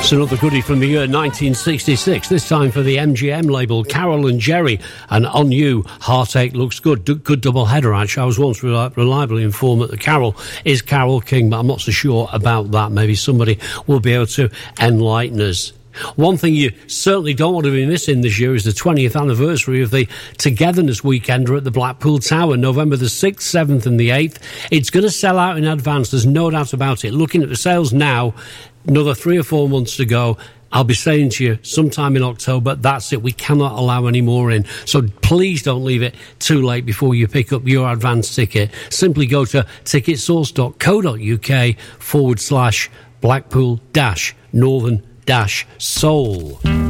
It's another goodie from the year 1966, this time for the MGM label, Carol and Jerry, and On You, Heartache Looks Good. Good double header, actually. I was once reliably informed that the Carol is Carole King, but I'm not so sure about that. Maybe somebody will be able to enlighten us. One thing you certainly don't want to be missing this year is the 20th anniversary of the Togetherness Weekender at the Blackpool Tower, November the 6th, 7th and the 8th. It's going to sell out in advance, there's no doubt about it. Looking at the sales now, another 3 or 4 months to go. I'll be saying to you sometime in October, that's it, we cannot allow any more in. So please don't leave it too late before you pick up your advance ticket. Simply go to ticketsource.co.uk/Blackpool-Northern-Soul.